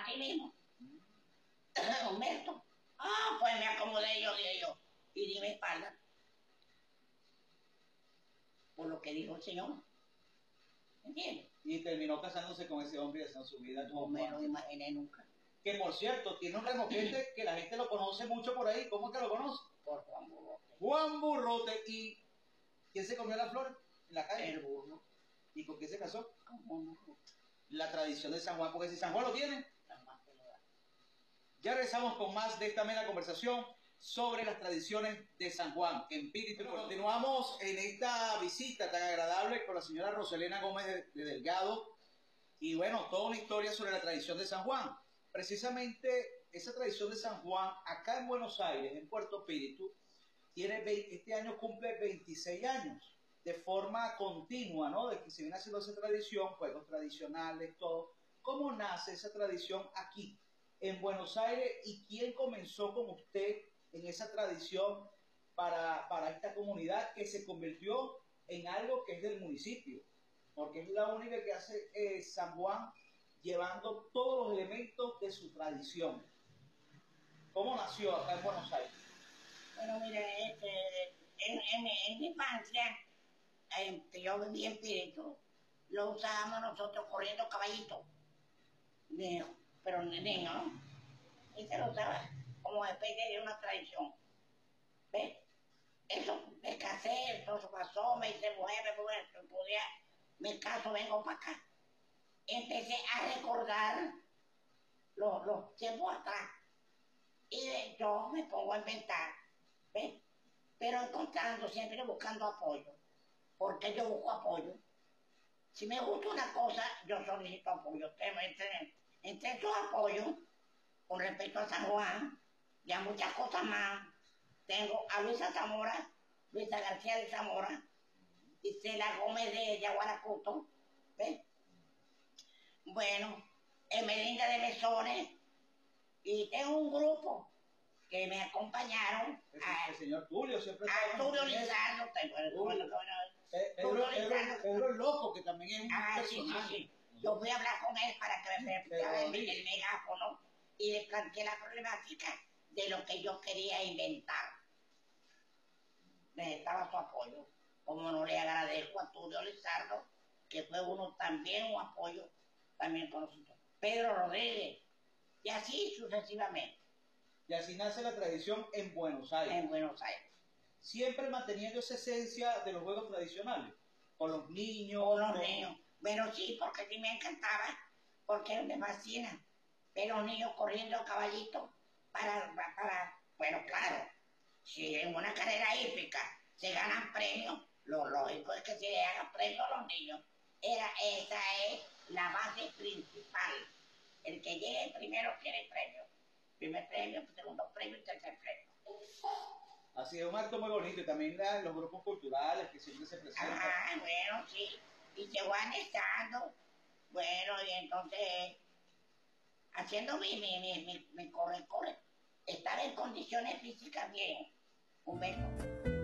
aquí mismo. Humberto. Ah, pues me acomodé yo, dije yo, y di mi espalda. Por lo que dijo el Señor. ¿Entiendes? Y terminó casándose con ese hombre y haciendo su vida. No me lo imaginé nunca. Que por cierto, tiene un remoquete que la gente lo conoce mucho por ahí. ¿Cómo es que lo conoce? Por Juan Burrote. Juan Burrote. ¿Y quién se comió la flor en la calle? El burro. ¿Y con qué se casó? Con Juan Burrote. La tradición de San Juan, porque si San Juan lo tiene, San Juan te lo da. ya regresamos con más de esta mera conversación sobre las tradiciones de San Juan, Empíritu. Bueno, continuamos en esta visita tan agradable con la señora Roselena Gómez de Delgado, y bueno, toda una historia sobre la tradición de San Juan. Precisamente esa tradición de San Juan, acá en Buenos Aires, en Puerto Píritu, este año cumple 26 años, de forma continua, ¿no? De que se viene haciendo esa tradición, juegos tradicionales, todo. ¿Cómo nace esa tradición aquí, en Buenos Aires, y quién comenzó con usted en esa tradición para esta comunidad que se convirtió en algo que es del municipio? Porque es la única que hace San Juan llevando todos los elementos de su tradición. ¿Cómo nació acá en Buenos Aires? Bueno, mire, en mi infancia, que yo viví en Píritu, lo usábamos nosotros corriendo caballito. Niño, pero niño, ¿no? Y se lo usaba como especie de una tradición. ¿Ves? Eso me casé, todo eso pasó, me hice mujer, me caso, vengo para acá. Empecé a recordar los tiempos atrás. Y yo me pongo a inventar, ¿ves? Pero encontrando, siempre buscando apoyo. Porque yo busco apoyo. Si me gusta una cosa, yo solicito apoyo. Entre esos apoyos, con respecto a San Juan, y a muchas cosas más, tengo a Luisa Zamora, Luisa García de Zamora, Isela Gómez de Yaguaracuto, ¿ves? Bueno, Emelinda de Mesones, y tengo un grupo que me acompañaron. El señor Tulio siempre a Tulio Lizardo, Pedro el Loco, que también es un personaje. Sí. Yo fui a hablar con él para que me explicara el megáfono y le planteé la problemática de lo que yo quería inventar. Necesitaba su apoyo. Como no le agradezco a Tulio Lizardo, que fue uno también un apoyo, también con nosotros. Pedro Rodríguez, y así sucesivamente. Y así nace la tradición en Buenos Aires. En Buenos Aires. Siempre manteniendo esa esencia de los juegos tradicionales. Con los niños. Con los niños. Bueno, sí, porque sí me encantaba, porque me fascina. Ver los niños corriendo caballito bueno, claro, si en una carrera hípica se ganan premios, lo lógico es que se le hagan premios a los niños. Esa es la base principal. El que llegue primero quiere el premio. Primer premio, segundo premio y tercer premio. Así es, un acto muy bonito, y también los grupos culturales que siempre se presentan. Ah, bueno, sí, y se van estando, bueno, y entonces, haciendo mi corre, estar en condiciones físicas bien, Humberto.